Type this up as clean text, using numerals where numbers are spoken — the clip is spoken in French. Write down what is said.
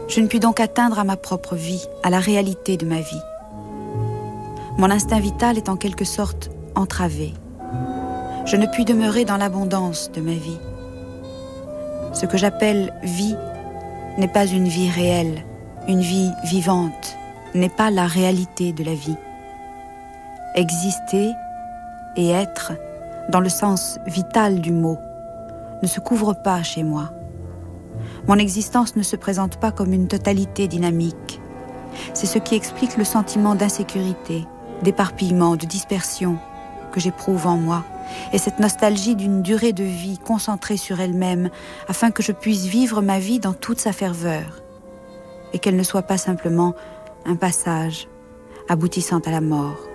Je ne puis donc atteindre à ma propre vie, à la réalité de ma vie. Mon instinct vital est en quelque sorte entravé. Je ne puis demeurer dans l'abondance de ma vie. Ce que j'appelle vie n'est pas une vie réelle, une vie vivante, n'est pas la réalité de la vie. Exister et être, dans le sens vital du mot, ne se couvre pas chez moi. Mon existence ne se présente pas comme une totalité dynamique. C'est ce qui explique le sentiment d'insécurité, d'éparpillement, de dispersion que j'éprouve en moi, et cette nostalgie d'une durée de vie concentrée sur elle-même, afin que je puisse vivre ma vie dans toute sa ferveur, et qu'elle ne soit pas simplement un passage aboutissant à la mort.